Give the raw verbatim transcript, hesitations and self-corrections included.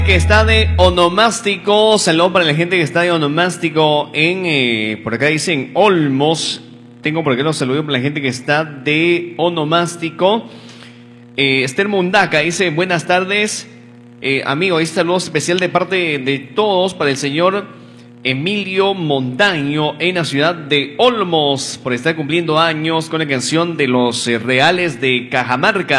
Que está de onomástico, saludos para la gente que está de onomástico en, eh, por acá dicen Olmos. Tengo por acá los saludos para la gente que está de onomástico. Eh, Esther Mundaca dice, buenas tardes, eh, amigo, ahí saludo especial de parte de todos para el señor Emilio Montaño en la ciudad de Olmos por estar cumpliendo años con la canción de los eh, Reales de Cajamarca.